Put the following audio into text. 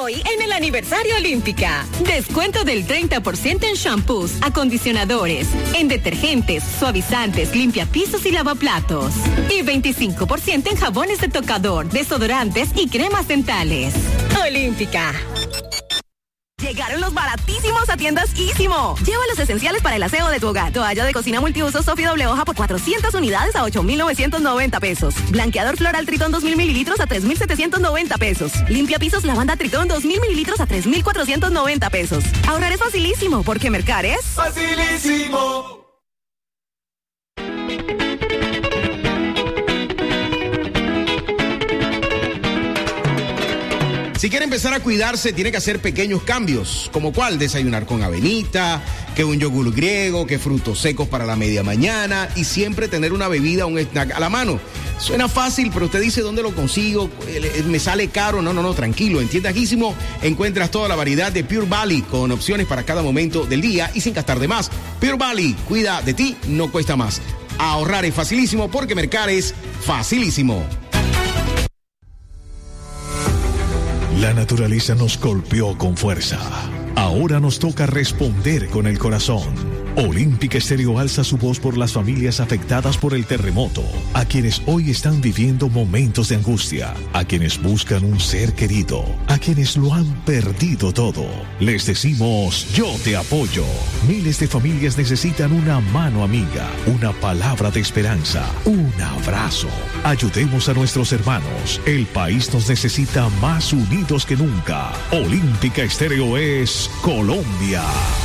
Hoy en el aniversario Olímpica. Descuento del 30% en shampoos, acondicionadores, en detergentes, suavizantes, limpiapisos y lavaplatos. Y 25% en jabones de tocador, desodorantes y cremas dentales. Olímpica. Llegaron los baratísimos a Tiendas Ísimo. Lleva los esenciales para el aseo de tu hogar. Toalla de cocina multiuso Sophie doble hoja por 400 unidades a 8,990 pesos. Blanqueador floral Tritón 2,000 mililitros a 3,790 pesos. Limpia pisos lavanda Tritón 2,000 mililitros a 3,490 pesos. Ahorrar es facilísimo porque Mercar es facilísimo. Si quiere empezar a cuidarse, tiene que hacer pequeños cambios, como cuál, desayunar con avenita, que un yogur griego, que frutos secos para la media mañana y siempre tener una bebida, un snack a la mano. Suena fácil, pero usted dice, ¿dónde lo consigo? ¿Me sale caro? No, tranquilo. En Tiendas Ísimo encuentras toda la variedad de Pure Valley con opciones para cada momento del día y sin gastar de más. Pure Valley, cuida de ti, no cuesta más. Ahorrar es facilísimo porque Mercar es facilísimo. La naturaleza nos golpeó con fuerza. Ahora nos toca responder con el corazón. Olímpica Estéreo alza su voz por las familias afectadas por el terremoto, a quienes hoy están viviendo momentos de angustia, a quienes buscan un ser querido, a quienes lo han perdido todo. Les decimos, yo te apoyo. Miles de familias necesitan una mano amiga, una palabra de esperanza, un abrazo. Ayudemos a nuestros hermanos. El país nos necesita más unidos que nunca. Olímpica Estéreo es Colombia.